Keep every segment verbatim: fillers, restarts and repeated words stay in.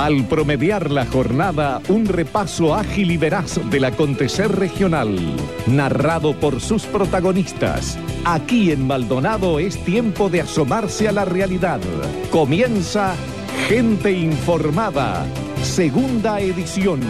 Al promediar la jornada, un repaso ágil y veraz del acontecer regional, narrado por sus protagonistas. Aquí en Maldonado es tiempo de asomarse a la realidad. Comienza Gente Informada, segunda edición.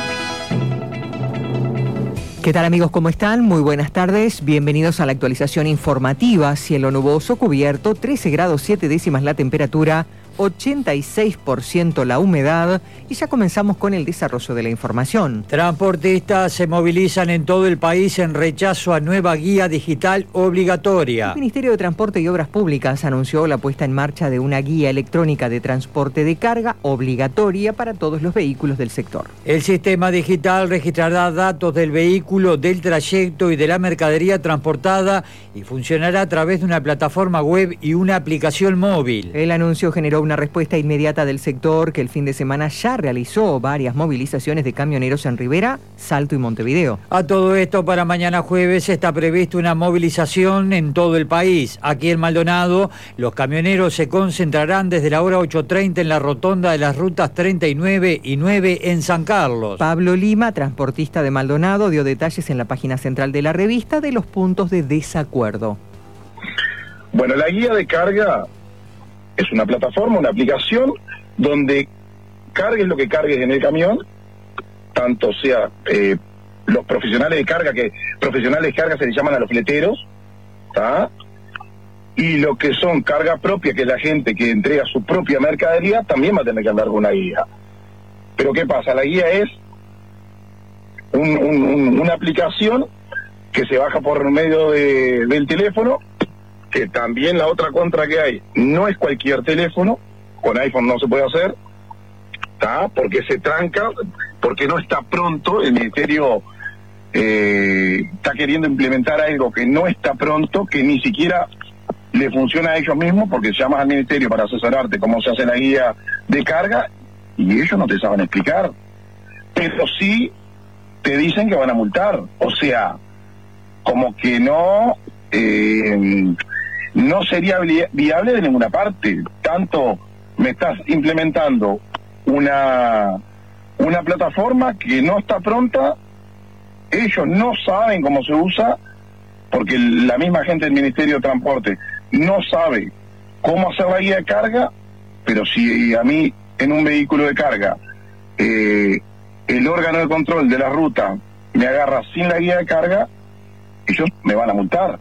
¿Qué tal, amigos? ¿Cómo están? Muy buenas tardes. Bienvenidos a la actualización informativa. Cielo nuboso cubierto, trece grados siete décimas la temperatura, ochenta y seis por ciento la humedad, y ya comenzamos con el desarrollo de la información. Transportistas se movilizan en todo el país en rechazo a nueva guía digital obligatoria. El Ministerio de Transporte y Obras Públicas anunció la puesta en marcha de una guía electrónica de transporte de carga obligatoria para todos los vehículos del sector. El sistema digital registrará datos del vehículo, del trayecto y de la mercadería transportada y funcionará a través de una plataforma web y una aplicación móvil. El anuncio generó una respuesta inmediata del sector, que el fin de semana ya realizó varias movilizaciones de camioneros en Rivera, Salto y Montevideo. A todo esto, para mañana jueves está prevista una movilización en todo el país. Aquí en Maldonado, los camioneros se concentrarán desde la hora ocho treinta en la rotonda de las rutas treinta y nueve y nueve en San Carlos. Pablo Lima, transportista de Maldonado, dio detalles en la página central de la revista de los puntos de desacuerdo. Bueno, la guía de carga es una plataforma, una aplicación, donde cargues lo que cargues en el camión, tanto sea eh, los profesionales de carga, que profesionales de carga se les llaman a los fleteros, ¿tá? Y lo que son carga propia, que es la gente que entrega su propia mercadería, también va a tener que andar con una guía. Pero ¿qué pasa? La guía es un, un, un, una aplicación que se baja por medio de, del teléfono, que también la otra contra que hay, no es cualquier teléfono, con iPhone no se puede hacer, ¿tá? Porque se tranca, porque no está pronto, el Ministerio eh, está queriendo implementar algo que no está pronto, que ni siquiera le funciona a ellos mismos, porque llamas al Ministerio para asesorarte cómo se hace la guía de carga, y ellos no te saben explicar, pero sí te dicen que van a multar, o sea, como que no... Eh, no sería viable de ninguna parte. Tanto me estás implementando una una plataforma que no está pronta, ellos no saben cómo se usa, porque la misma gente del Ministerio de Transporte no sabe cómo hacer la guía de carga, pero si a mí en un vehículo de carga eh, el órgano de control de la ruta me agarra sin la guía de carga, ellos me van a multar.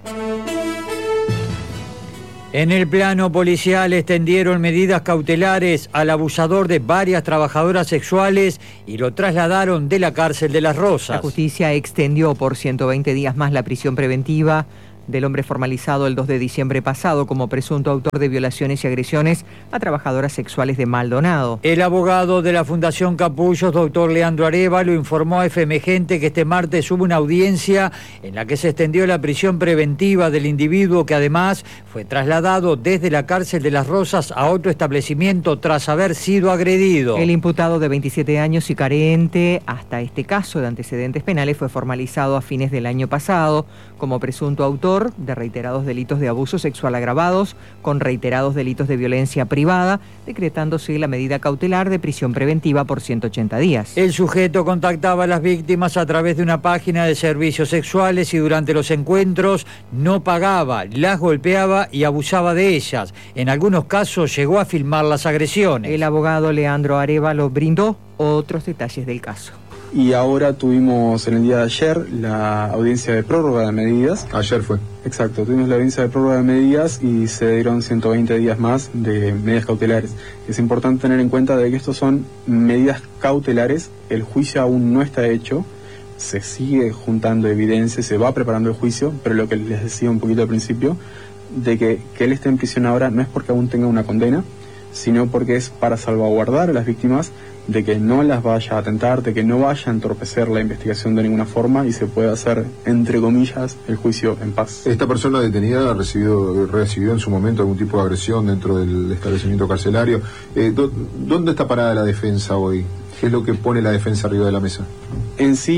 En el plano policial extendieron medidas cautelares al abusador de varias trabajadoras sexuales y lo trasladaron de la cárcel de Las Rosas. La justicia extendió por ciento veinte días más la prisión preventiva del hombre formalizado el dos de diciembre pasado como presunto autor de violaciones y agresiones a trabajadoras sexuales de Maldonado. El abogado de la Fundación Capullos, doctor Leandro Arévalo, informó a F M Gente que este martes hubo una audiencia en la que se extendió la prisión preventiva del individuo, que además fue trasladado desde la cárcel de Las Rosas a otro establecimiento tras haber sido agredido. El imputado de veintisiete años y carente hasta este caso de antecedentes penales fue formalizado a fines del año pasado como presunto autor de reiterados delitos de abuso sexual agravados con reiterados delitos de violencia privada, decretándose la medida cautelar de prisión preventiva por ciento ochenta días. El sujeto contactaba a las víctimas a través de una página de servicios sexuales y durante los encuentros no pagaba, las golpeaba y abusaba de ellas. En algunos casos llegó a filmar las agresiones. El abogado Leandro Arévalo brindó otros detalles del caso. Y ahora tuvimos en el día de ayer la audiencia de prórroga de medidas. Ayer fue. Exacto, tuvimos la audiencia de prórroga de medidas y se dieron ciento veinte días más de medidas cautelares. Es importante tener en cuenta de que estos son medidas cautelares, el juicio aún no está hecho, se sigue juntando evidencia, se va preparando el juicio, pero lo que les decía un poquito al principio, de que, que él esté en prisión ahora no es porque aún tenga una condena, sino porque es para salvaguardar a las víctimas de que no las vaya a atentar, de que no vaya a entorpecer la investigación de ninguna forma y se pueda hacer, entre comillas, el juicio en paz. ¿Esta persona detenida ha recibido, recibió en su momento algún tipo de agresión dentro del establecimiento carcelario? Eh, ¿Dónde está parada la defensa hoy? ¿Qué es lo que pone la defensa arriba de la mesa? En sí,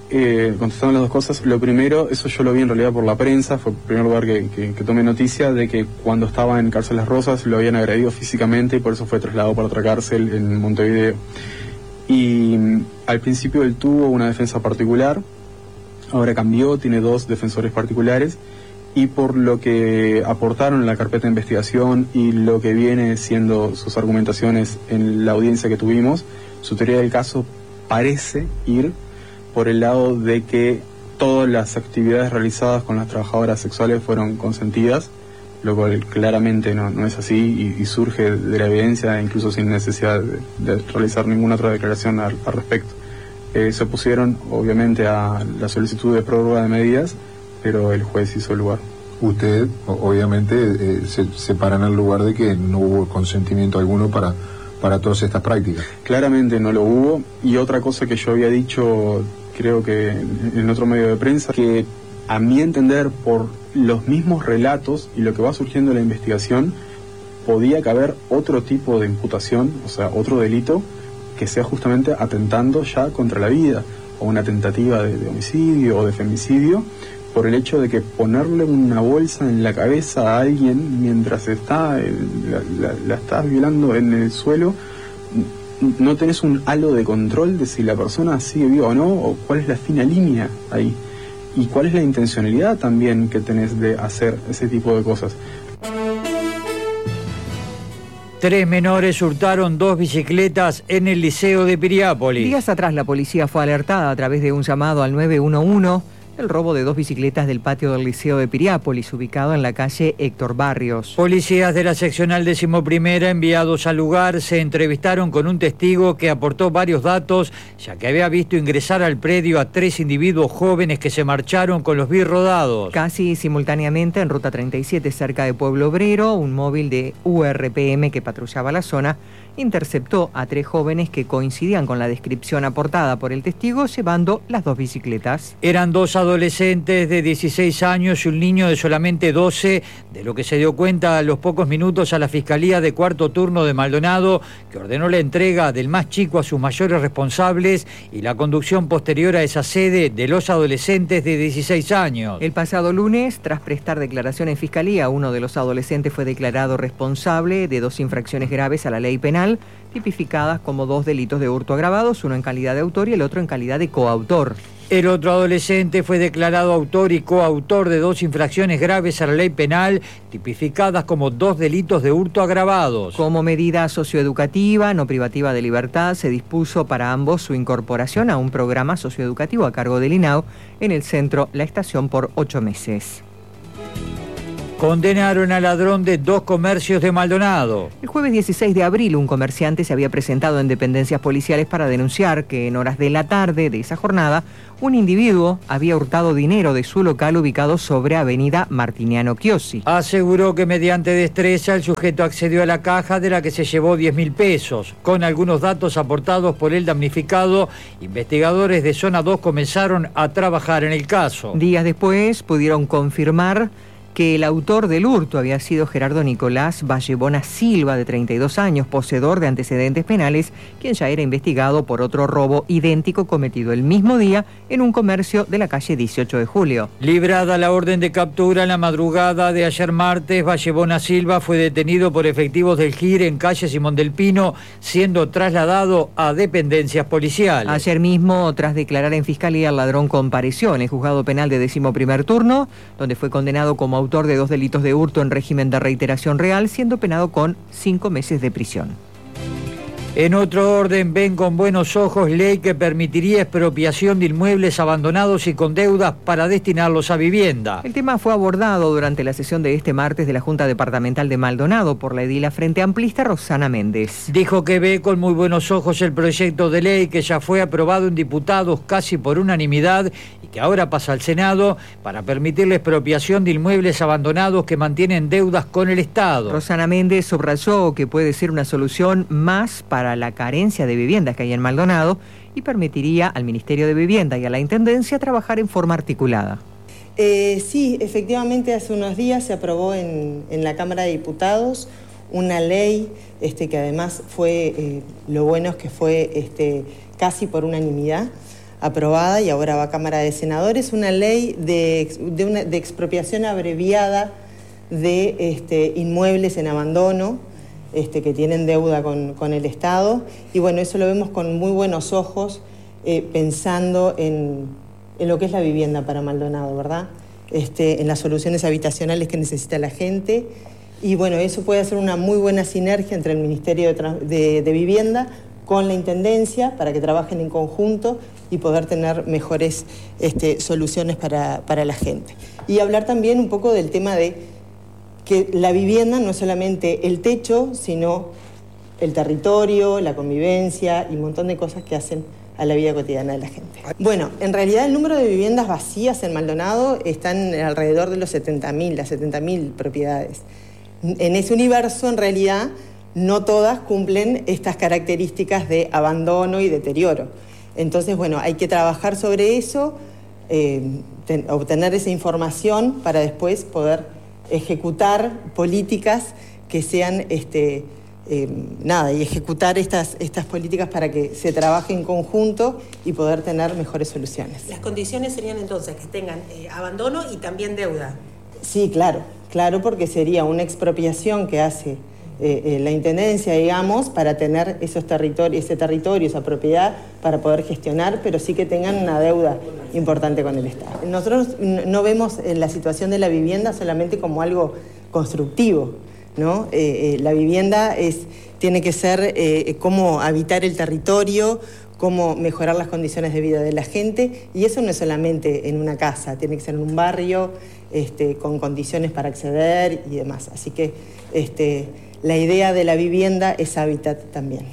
Eh, contestando las dos cosas, lo primero, eso yo lo vi en realidad por la prensa, fue el primer lugar que, que, que tomé noticia de que cuando estaba en Cárcel Las Rosas lo habían agredido físicamente y por eso fue trasladado para otra cárcel en Montevideo. Y al principio él tuvo una defensa particular, ahora cambió, tiene dos defensores particulares, y por lo que aportaron en la carpeta de investigación y lo que viene siendo sus argumentaciones en la audiencia que tuvimos, su teoría del caso parece ir por el lado de que todas las actividades realizadas con las trabajadoras sexuales fueron consentidas, lo cual claramente no, no es así y, y surge de la evidencia, incluso sin necesidad de, de realizar ninguna otra declaración al, al respecto. Eh, se opusieron, obviamente, a la solicitud de prórroga de medidas, pero el juez hizo el lugar. Usted, obviamente, eh, se, se para en el lugar de que no hubo consentimiento alguno para, para todas estas prácticas. Claramente no lo hubo, y otra cosa que yo había dicho, creo que en otro medio de prensa, que a mi entender, por los mismos relatos y lo que va surgiendo en la investigación, podía caber otro tipo de imputación, o sea, otro delito, que sea justamente atentando ya contra la vida, o una tentativa de, de homicidio o de femicidio, por el hecho de que ponerle una bolsa en la cabeza a alguien mientras está eh, la, la, la estás violando en el suelo, no tenés un halo de control de si la persona sigue viva o no, o cuál es la fina línea ahí, y cuál es la intencionalidad también que tenés de hacer ese tipo de cosas. Tres menores hurtaron dos bicicletas en el liceo de Piriápolis. Días atrás la policía fue alertada a través de un llamado al nueve uno uno el robo de dos bicicletas del patio del liceo de Piriápolis, ubicado en la calle Héctor Barrios. Policías de la seccional decimoprimera enviados al lugar se entrevistaron con un testigo que aportó varios datos, ya que había visto ingresar al predio a tres individuos jóvenes que se marcharon con los birrodados. Casi simultáneamente, en Ruta treinta y siete, cerca de Pueblo Obrero, un móvil de U R P M que patrullaba la zona interceptó a tres jóvenes que coincidían con la descripción aportada por el testigo, llevando las dos bicicletas. Eran dos adolescentes de dieciséis años y un niño de solamente doce, de lo que se dio cuenta a los pocos minutos a la Fiscalía de Cuarto Turno de Maldonado, que ordenó la entrega del más chico a sus mayores responsables y la conducción posterior a esa sede de los adolescentes de dieciséis años. El pasado lunes, tras prestar declaración en Fiscalía, uno de los adolescentes fue declarado responsable de dos infracciones graves a la ley penal, tipificadas como dos delitos de hurto agravados, uno en calidad de autor y el otro en calidad de coautor. El otro adolescente fue declarado autor y coautor de dos infracciones graves a la ley penal, tipificadas como dos delitos de hurto agravados. Como medida socioeducativa, no privativa de libertad, se dispuso para ambos su incorporación a un programa socioeducativo a cargo del I N A U en el centro La Estación por ocho meses. Condenaron al ladrón de dos comercios de Maldonado. El jueves dieciséis de abril, un comerciante se había presentado en dependencias policiales para denunciar que en horas de la tarde de esa jornada, un individuo había hurtado dinero de su local ubicado sobre Avenida Martiniano Chiosi. Aseguró que mediante destreza el sujeto accedió a la caja de la que se llevó diez mil pesos. Con algunos datos aportados por el damnificado, investigadores de Zona dos comenzaron a trabajar en el caso. Días después pudieron confirmar que el autor del hurto había sido Gerardo Nicolás Vallebona Silva, de treinta y dos años, poseedor de antecedentes penales, quien ya era investigado por otro robo idéntico cometido el mismo día en un comercio de la calle dieciocho de julio. Librada la orden de captura en la madrugada de ayer martes, Vallebona Silva fue detenido por efectivos del G I R en calle Simón del Pino, siendo trasladado a dependencias policiales. Ayer mismo, tras declarar en Fiscalía, el ladrón compareció en el juzgado penal de décimo primer turno, donde fue condenado como autor de dos delitos de hurto en régimen de reiteración real, siendo penado con cinco meses de prisión. En otro orden, ven con buenos ojos ley que permitiría expropiación de inmuebles abandonados y con deudas para destinarlos a vivienda. El tema fue abordado durante la sesión de este martes de la Junta Departamental de Maldonado por la edila Frente Amplista Rosana Méndez. Dijo que ve con muy buenos ojos el proyecto de ley que ya fue aprobado en diputados casi por unanimidad y que ahora pasa al Senado para permitir la expropiación de inmuebles abandonados que mantienen deudas con el Estado. Rosana Méndez subrayó que puede ser una solución más para la carencia de viviendas que hay en Maldonado y permitiría al Ministerio de Vivienda y a la Intendencia trabajar en forma articulada. Eh, sí, efectivamente hace unos días se aprobó en, en la Cámara de Diputados una ley este, que además fue, eh, lo bueno es que fue este, casi por unanimidad. aprobada y ahora va a Cámara de Senadores, una ley de, de, una, de expropiación abreviada de este, inmuebles en abandono, este, que tienen deuda con, con el Estado. Y bueno, eso lo vemos con muy buenos ojos, eh, pensando en, en lo que es la vivienda para Maldonado, ¿verdad? Este, en las soluciones habitacionales que necesita la gente. Y bueno, eso puede hacer una muy buena sinergia entre el Ministerio de, de, de Vivienda con la Intendencia para que trabajen en conjunto y poder tener mejores este, soluciones para, para la gente. Y hablar también un poco del tema de que la vivienda no es solamente el techo, sino el territorio, la convivencia y un montón de cosas que hacen a la vida cotidiana de la gente. Bueno, en realidad el número de viviendas vacías en Maldonado están alrededor de los setenta mil, las setenta mil propiedades. En ese universo, en realidad, no todas cumplen estas características de abandono y deterioro. Entonces, bueno, hay que trabajar sobre eso, eh, ten, obtener esa información para después poder ejecutar políticas que sean, este, eh, nada, y ejecutar estas, estas políticas para que se trabaje en conjunto y poder tener mejores soluciones. Las condiciones serían entonces que tengan eh, abandono y también deuda. Sí, claro, claro, porque sería una expropiación que hace Eh, eh, la Intendencia, digamos, para tener esos territorios, ese territorio, esa propiedad, para poder gestionar, pero sí que tengan una deuda importante con el Estado. Nosotros no vemos la situación de la vivienda solamente como algo constructivo, ¿no? Eh, eh, la vivienda es, tiene que ser eh, cómo habitar el territorio, cómo mejorar las condiciones de vida de la gente, y eso no es solamente en una casa, tiene que ser en un barrio, este, con condiciones para acceder y demás. Así que este, la idea de la vivienda es hábitat también.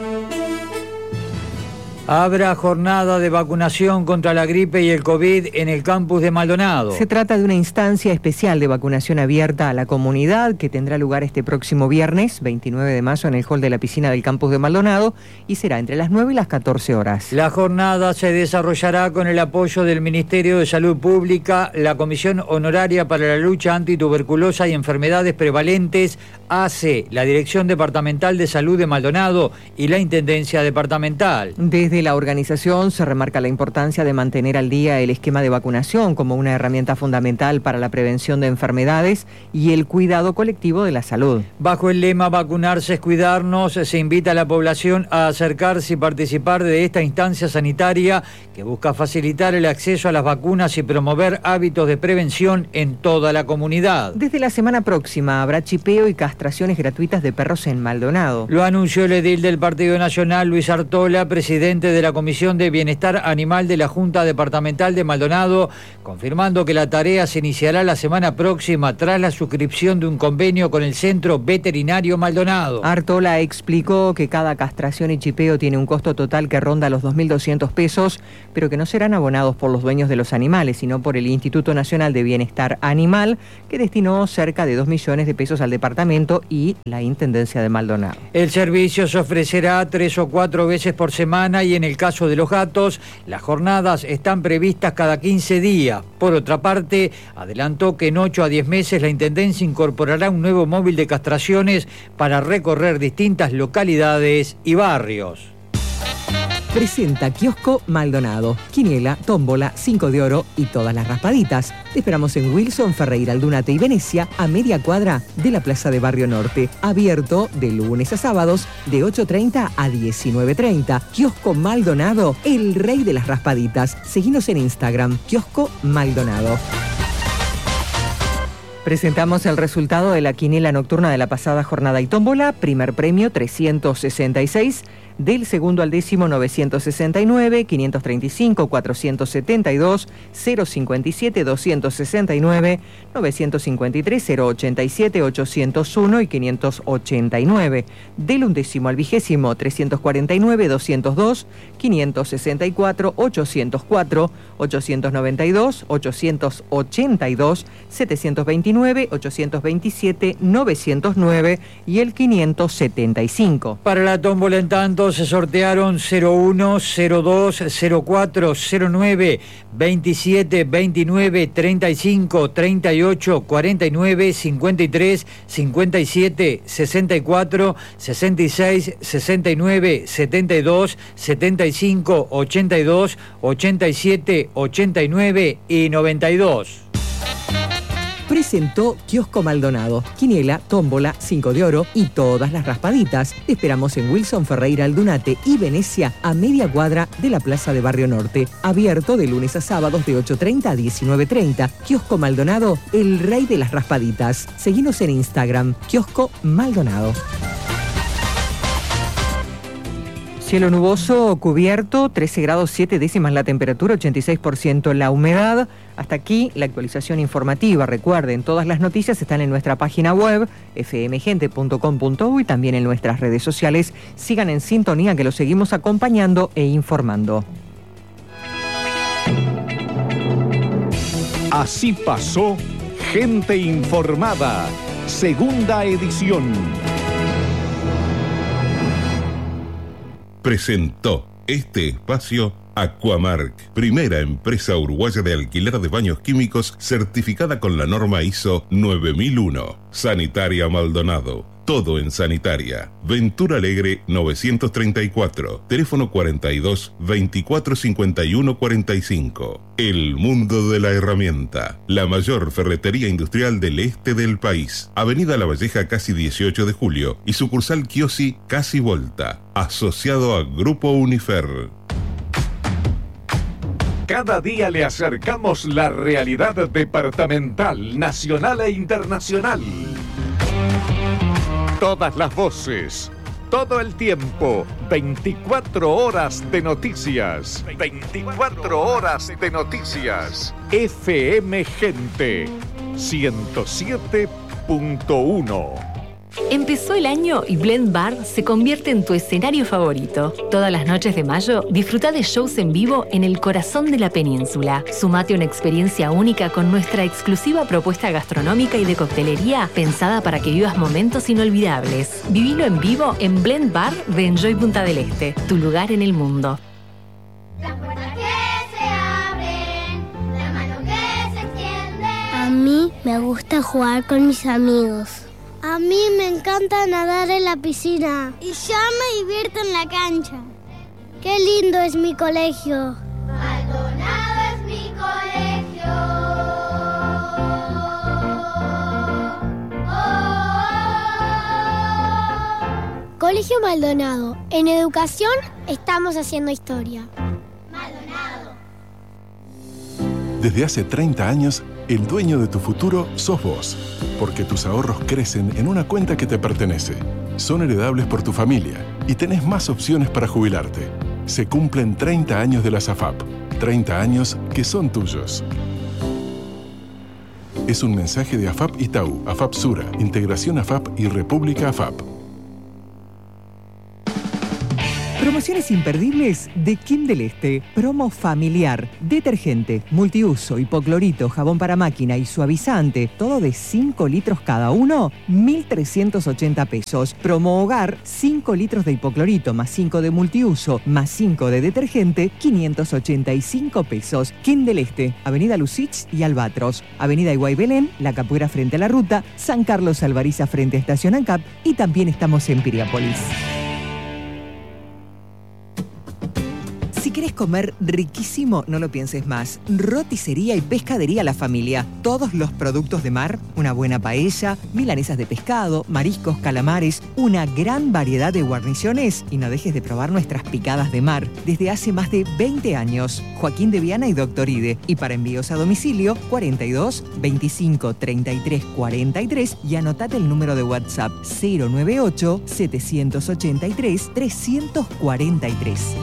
Habrá jornada de vacunación contra la gripe y el COVID en el campus de Maldonado. Se trata de una instancia especial de vacunación abierta a la comunidad que tendrá lugar este próximo viernes, veintinueve de mayo, en el hall de la piscina del campus de Maldonado, y será entre las nueve y las catorce horas. La jornada se desarrollará con el apoyo del Ministerio de Salud Pública, la Comisión Honoraria para la Lucha Antituberculosa y Enfermedades Prevalentes, A C E, la Dirección Departamental de Salud de Maldonado y la Intendencia Departamental. Desde la organización se remarca la importancia de mantener al día el esquema de vacunación como una herramienta fundamental para la prevención de enfermedades y el cuidado colectivo de la salud. Bajo el lema "Vacunarse es cuidarnos", se invita a la población a acercarse y participar de esta instancia sanitaria que busca facilitar el acceso a las vacunas y promover hábitos de prevención en toda la comunidad. Desde la semana próxima habrá chipeo y castraciones gratuitas de perros en Maldonado. Lo anunció el edil del Partido Nacional, Luis Artola, presidente de la Comisión de Bienestar Animal de la Junta Departamental de Maldonado, confirmando que la tarea se iniciará la semana próxima tras la suscripción de un convenio con el Centro Veterinario Maldonado. Artola explicó que cada castración y chipeo tiene un costo total que ronda los dos mil doscientos pesos, pero que no serán abonados por los dueños de los animales, sino por el Instituto Nacional de Bienestar Animal, que destinó cerca de dos millones de pesos al departamento y la Intendencia de Maldonado. El servicio se ofrecerá tres o cuatro veces por semana y en el caso de los gatos, las jornadas están previstas cada quince días. Por otra parte, adelantó que en ocho a diez meses la Intendencia incorporará un nuevo móvil de castraciones para recorrer distintas localidades y barrios. Presenta Kiosco Maldonado, quiniela, tómbola, cinco de oro y todas las raspaditas. Te esperamos en Wilson, Ferreira, Aldunate y Venecia, a media cuadra de la Plaza de Barrio Norte. Abierto de lunes a sábados de ocho treinta a diecinueve treinta. Kiosco Maldonado, el rey de las raspaditas. Seguinos en Instagram, Kiosco Maldonado. Presentamos el resultado de la quiniela nocturna de la pasada jornada y tómbola. Primer premio trescientos sesenta y seis, del segundo al décimo novecientos sesenta y nueve, quinientos treinta y cinco, cuatrocientos setenta y dos, cero cincuenta y siete, doscientos sesenta y nueve, novecientos cincuenta y tres, cero ochenta y siete, ochocientos uno y quinientos ochenta y nueve. Del undécimo al vigésimo trescientos cuarenta y nueve, doscientos dos, quinientos sesenta y cuatro, ochocientos cuatro, ochocientos noventa y dos, ochocientos ochenta y dos, setecientos veintinueve, ochocientos veintisiete, novecientos nueve y el quinientos setenta y cinco. Para la tómbola, en tanto, lotos se sortearon cero uno, cero dos, cero cuatro, cero nueve, veintisiete, veintinueve, treinta y cinco, treinta y ocho, cuarenta y nueve, cincuenta y tres, cincuenta y siete, sesenta y cuatro, sesenta y seis, sesenta y nueve, setenta y dos, setenta y cinco, ochenta y dos, ochenta y siete, ochenta y nueve y noventa y dos. Presentó Kiosco Maldonado, quiniela, tómbola, cinco de oro y todas las raspaditas. Te esperamos en Wilson Ferreira Aldunate y Venecia, a media cuadra de la Plaza de Barrio Norte. Abierto de lunes a sábados de ocho treinta a diecinueve treinta. Kiosco Maldonado, el rey de las raspaditas. Seguinos en Instagram, Kiosco Maldonado. Cielo nuboso, cubierto, trece grados siete décimas la temperatura, ochenta y seis por ciento la humedad. Hasta aquí la actualización informativa. Recuerden, todas las noticias están en nuestra página web, f m gente punto com punto u y también en nuestras redes sociales. Sigan en sintonía que los seguimos acompañando e informando. Así pasó Gente Informada, segunda edición. Presentó este espacio Aquamark, primera empresa uruguaya de alquiler de baños químicos certificada con la norma I S O nueve mil uno. Sanitaria Maldonado, todo en sanitaria. Ventura Alegre novecientos treinta y cuatro, teléfono cuarenta y dos, veinticuatro cincuenta y uno cuarenta y cinco. El mundo de la herramienta, la mayor ferretería industrial del este del país. Avenida La Valleja casi dieciocho de julio y sucursal Chiosi casi Volta, asociado a Grupo Unifer. Cada día le acercamos la realidad departamental, nacional e internacional. Todas las voces, todo el tiempo, veinticuatro horas de noticias. veinticuatro horas de noticias. F M Gente ciento siete punto uno. Empezó el año y Blend Bar se convierte en tu escenario favorito. Todas las noches de mayo, disfruta de shows en vivo en el corazón de la península. Sumate a una experiencia única con nuestra exclusiva propuesta gastronómica y de coctelería pensada para que vivas momentos inolvidables. Vivilo en vivo en Blend Bar de Enjoy Punta del Este, tu lugar en el mundo. Las puertas que se abren, la mano que se extiende. A mí me gusta jugar con mis amigos. A mí me encanta nadar en la piscina y yo me divierto en la cancha. ¡Qué lindo es mi colegio! Maldonado es mi colegio. Oh. Colegio Maldonado. En educación estamos haciendo historia. Maldonado. Desde hace treinta años, el dueño de tu futuro sos vos, porque tus ahorros crecen en una cuenta que te pertenece. Son heredables por tu familia y tenés más opciones para jubilarte. Se cumplen treinta años de la SAFAP, treinta años que son tuyos. Es un mensaje de AFAP Itaú, AFAP Sura, Integración AFAP y República AFAP. Promociones imperdibles de Kim del Este. Promo familiar. Detergente, multiuso, hipoclorito, jabón para máquina y suavizante. Todo de cinco litros cada uno. mil trescientos ochenta pesos. Promo hogar. cinco litros de hipoclorito más cinco de multiuso más cinco de detergente. quinientos ochenta y cinco pesos. Kim del Este. Avenida Lucich y Albatros. Avenida Iguay Belén. La Capuera frente a la ruta. San Carlos Alvariza frente a Estación ANCAP. Y también estamos en Piriápolis. Si querés comer riquísimo, no lo pienses más. Roticería y pescadería La Familia. Todos los productos de mar, una buena paella, milanesas de pescado, mariscos, calamares, una gran variedad de guarniciones y no dejes de probar nuestras picadas de mar. Desde hace más de veinte años. Joaquín de Viana y Doctor Ide. Y para envíos a domicilio, cuarenta y dos, veinticinco, treinta y tres, cuarenta y tres y anotate el número de WhatsApp cero noventa y ocho, setecientos ochenta y tres, trescientos cuarenta y tres.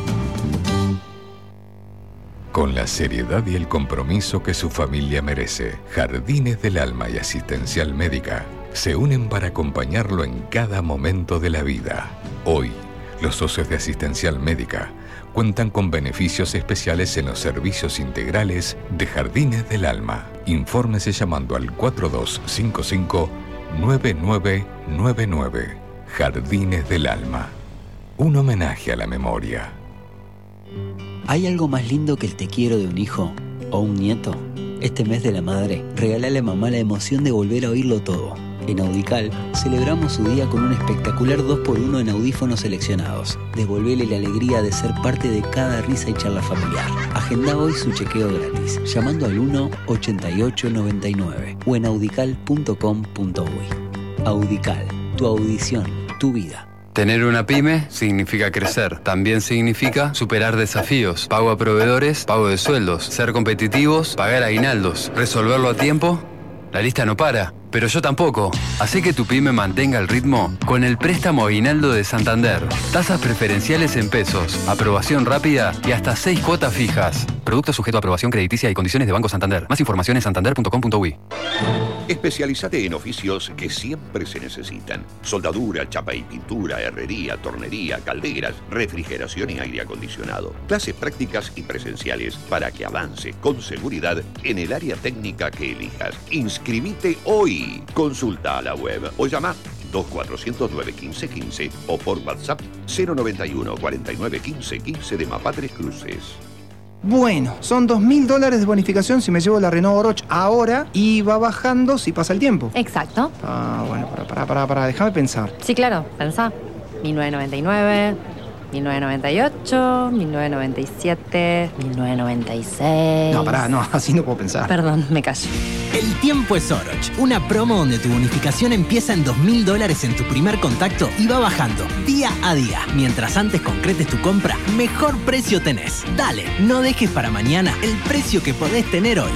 Con la seriedad y el compromiso que su familia merece, Jardines del Alma y Asistencial Médica se unen para acompañarlo en cada momento de la vida. Hoy, los socios de Asistencial Médica cuentan con beneficios especiales en los servicios integrales de Jardines del Alma. Infórmese llamando al cuatro dos cinco cinco, nueve nueve nueve nueve. Jardines del Alma. un homenaje a la memoria. ¿Hay algo más lindo que el te quiero de un hijo o un nieto? Este mes de la madre, regálale a mamá la emoción de volver a oírlo todo. En Audical, celebramos su día con un espectacular dos por uno en audífonos seleccionados. Devolvele la alegría de ser parte de cada risa y charla familiar. Agenda hoy su chequeo gratis, llamando al uno ochenta y ocho noventa y nueve o en audical punto com punto uy. Audical, tu audición, tu vida. Tener una pyme significa crecer. También significa superar desafíos, pago a proveedores, pago de sueldos, ser competitivos, pagar aguinaldos, resolverlo a tiempo. La lista no para, pero yo tampoco. Así que tu pyme mantenga el ritmo con el préstamo aguinaldo de Santander. Tasas preferenciales en pesos, aprobación rápida y hasta seis cuotas fijas. Producto sujeto a aprobación crediticia y condiciones de Banco Santander. Más información en santander punto com punto uy. Especialízate en oficios que siempre se necesitan. Soldadura, chapa y pintura, herrería, tornería, calderas, refrigeración y aire acondicionado. Clases prácticas y presenciales para que avance con seguridad en el área técnica que elijas. Inscribite hoy. Consulta a la web o llama dos cuatro cero cero nueve uno cinco uno cinco o por WhatsApp cero noventa y uno cuarenta y nueve quince quince de Mapá Tres Cruces. Bueno, son dos mil dólares de bonificación si me llevo la Renault Oroch ahora y va bajando si pasa el tiempo. Exacto. Ah, bueno, para, para, para, para, déjame pensar. Sí, claro, pensá. mil novecientos noventa y nueve, mil novecientos noventa y ocho, mil novecientos noventa y siete, mil novecientos noventa y seis... No, pará, no, así no puedo pensar. Perdón, me callo. El tiempo es Oroch, una promo donde tu bonificación empieza en dos mil dólares en tu primer contacto y va bajando día a día. Mientras antes concretes tu compra, mejor precio tenés. Dale, no dejes para mañana el precio que podés tener hoy.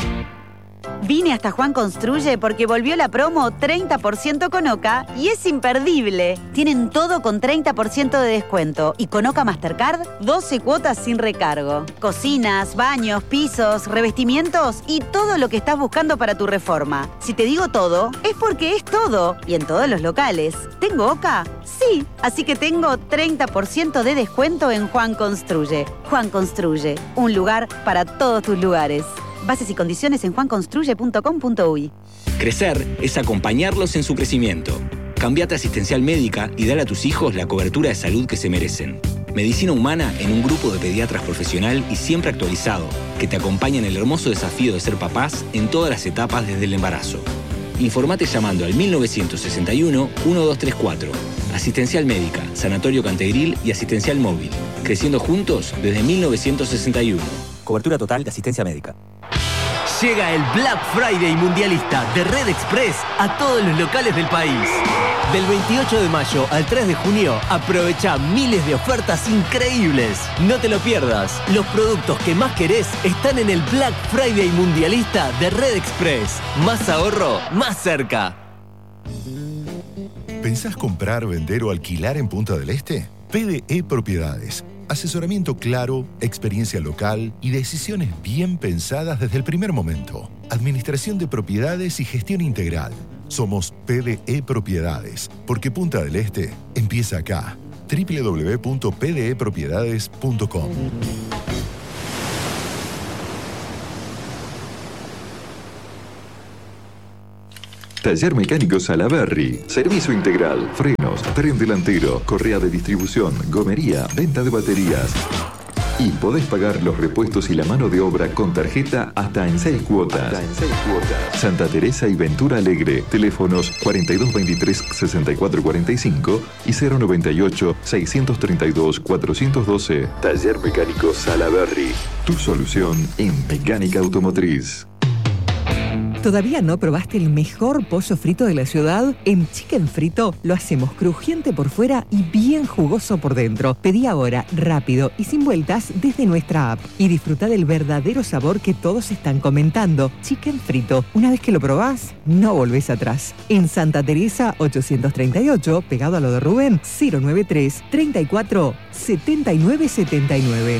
Vine hasta Juan Construye porque volvió la promo treinta por ciento con Oca y es imperdible. Tienen todo con treinta por ciento de descuento y con Oca Mastercard doce cuotas sin recargo. Cocinas, baños, pisos, revestimientos y todo lo que estás buscando para tu reforma. Si te digo todo, es porque es todo y en todos los locales. ¿Tengo Oca? Sí, así que tengo treinta por ciento de descuento en Juan Construye. Juan Construye, un lugar para todos tus lugares. Bases y condiciones en juan construye punto com punto uy. Crecer es acompañarlos en su crecimiento. Cambiate a Asistencial Médica y dale a tus hijos la cobertura de salud que se merecen. Medicina humana en un grupo de pediatras profesional y siempre actualizado, que te acompaña en el hermoso desafío de ser papás en todas las etapas desde el embarazo. Informate llamando al mil novecientos sesenta y uno, doce treinta y cuatro. Asistencial Médica, Sanatorio Cantegril y Asistencial Móvil. Creciendo juntos desde mil novecientos sesenta y uno. Cobertura total de asistencia médica. Llega el Black Friday mundialista de Red Express a todos los locales del país. Del veintiocho de mayo al tres de junio, aprovecha miles de ofertas increíbles. No te lo pierdas. Los productos que más querés están en el Black Friday mundialista de Red Express. Más ahorro, más cerca. ¿Pensás comprar, vender o alquilar en Punta del Este? P D E Propiedades. Asesoramiento claro, experiencia local y decisiones bien pensadas desde el primer momento. Administración de propiedades y gestión integral. Somos P D E Propiedades, porque Punta del Este empieza acá. doble u doble u doble u punto p d e propiedades punto com. Taller Mecánico Salaberry. Servicio integral, frenos, tren delantero, correa de distribución, gomería, venta de baterías. Y podés pagar los repuestos y la mano de obra con tarjeta hasta en seis cuotas. Hasta en seis cuotas. Santa Teresa y Ventura Alegre. Teléfonos cuarenta y dos veintitrés sesenta y cuatro cuarenta y cinco y cero noventa y ocho seiscientos treinta y dos cuatrocientos doce. Taller Mecánico Salaberry. Tu solución en mecánica automotriz. ¿Todavía no probaste el mejor pollo frito de la ciudad? En Chicken Frito lo hacemos crujiente por fuera y bien jugoso por dentro. Pedí ahora, rápido y sin vueltas desde nuestra app. Y disfruta del verdadero sabor que todos están comentando. Chicken Frito. Una vez que lo probás, no volvés atrás. En Santa Teresa ochocientos treinta y ocho, pegado a lo de Rubén, cero noventa y tres, treinta y cuatro, setenta y nueve setenta y nueve.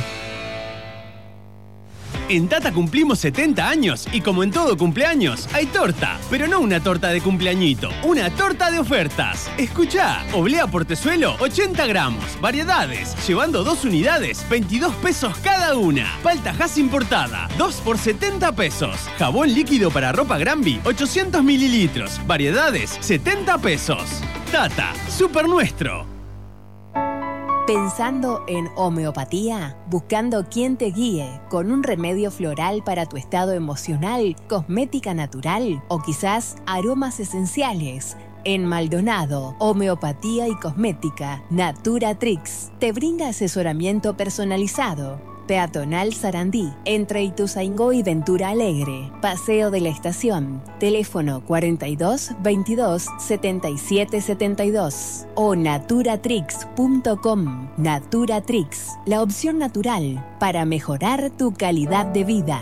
En Tata cumplimos setenta años y como en todo cumpleaños, hay torta. Pero no una torta de cumpleañito, una torta de ofertas. Escuchá, oblea portezuelo, ochenta gramos, variedades, llevando dos unidades, veintidós pesos cada una. Palta Hass importada, dos por setenta pesos. Jabón líquido para ropa Granby, ochocientos mililitros, variedades, setenta pesos. Tata, super nuestro. ¿Pensando en homeopatía? ¿Buscando quién te guíe con un remedio floral para tu estado emocional, cosmética natural o quizás aromas esenciales? En Maldonado, Homeopatía y Cosmética, Naturatrix te brinda asesoramiento personalizado. Peatonal Sarandí, entre Ituzaingó y Ventura Alegre. Paseo de la Estación. Teléfono cuarenta y dos, veintidós, setenta y siete setenta y dos o naturatrix punto com. Naturatrix, la opción natural para mejorar tu calidad de vida.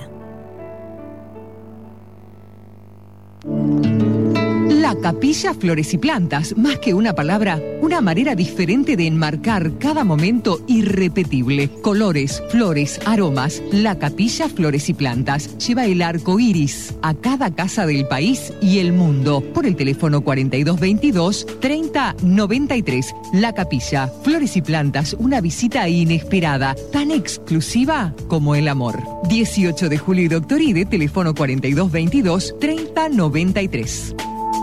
La Capilla Flores y Plantas, más que una palabra, una manera diferente de enmarcar cada momento irrepetible. Colores, flores, aromas. La Capilla Flores y Plantas lleva el arco iris a cada casa del país y el mundo. Por el teléfono cuarenta y dos veintidós, treinta noventa y tres. La Capilla Flores y Plantas, una visita inesperada, tan exclusiva como el amor. dieciocho de julio y Doctor Ide, teléfono cuarenta y dos veintidós, treinta noventa y tres.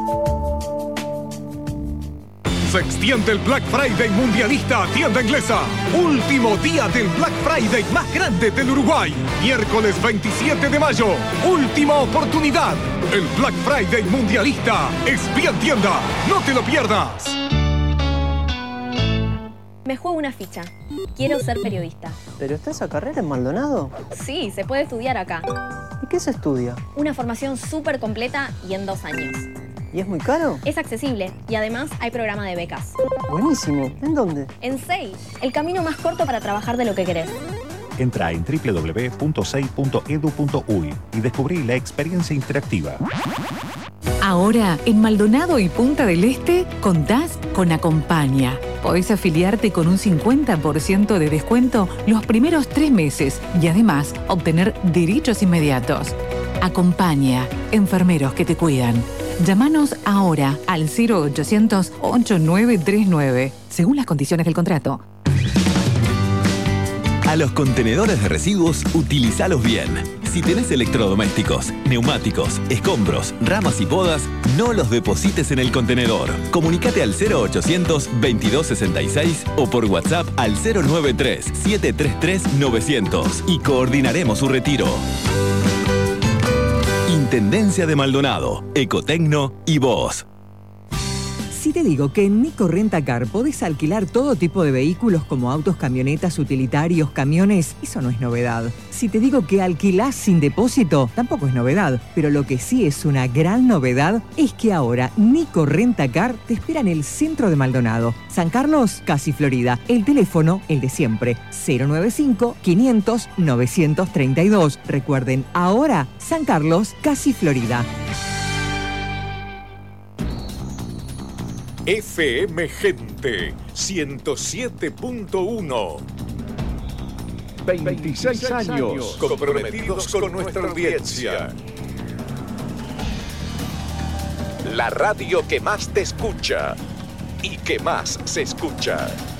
Se extiende el Black Friday mundialista a Tienda Inglesa. Último día del Black Friday más grande del Uruguay. Miércoles veintisiete de mayo. Última oportunidad. El Black Friday mundialista es bien Tienda. No te lo pierdas. Me juego una ficha. Quiero ser periodista. ¿Pero está esa carrera en Maldonado? Sí, se puede estudiar acá. ¿Y qué se estudia? Una formación súper completa y en dos años. ¿Y es muy caro? Es accesible y además hay programa de becas. Buenísimo. ¿En dónde? En S E I, el camino más corto para trabajar de lo que querés. Entra en doble u doble u doble u punto sei punto edu punto uy y descubrí la experiencia interactiva. Ahora, en Maldonado y Punta del Este, contás con Acompaña. Podés afiliarte con un cincuenta por ciento de descuento los primeros tres meses y además obtener derechos inmediatos. Acompaña, enfermeros que te cuidan. Llámanos ahora al cero ochocientos, ochenta y nueve treinta y nueve, según las condiciones del contrato. A los contenedores de residuos, utilízalos bien. Si tenés electrodomésticos, neumáticos, escombros, ramas y podas, no los deposites en el contenedor. Comunicate al cero ochocientos, veintidós sesenta y seis o por WhatsApp al cero noventa y tres, setecientos treinta y tres, novecientos y coordinaremos su retiro. Intendencia de Maldonado, Ecotecno y vos. Si te digo que en Nico Rentacar podés alquilar todo tipo de vehículos como autos, camionetas, utilitarios, camiones, eso no es novedad. Si te digo que alquilás sin depósito, tampoco es novedad. Pero lo que sí es una gran novedad es que ahora Nico Rentacar te espera en el centro de Maldonado. San Carlos, casi Florida. El teléfono, el de siempre, cero noventa y cinco, quinientos, novecientos treinta y dos. Recuerden, ahora San Carlos, casi Florida. F M Gente ciento siete punto uno. veintiséis años comprometidos con nuestra audiencia. La radio que más te escucha y que más se escucha.